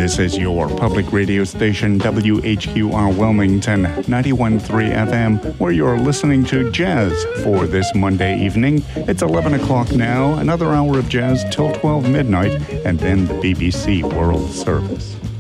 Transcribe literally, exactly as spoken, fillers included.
This is your public radio station, W H Q R Wilmington, ninety-one point three F M, where you're listening to jazz for this Monday evening. It's eleven o'clock now, another hour of jazz till twelve midnight, and then the B B C World Service.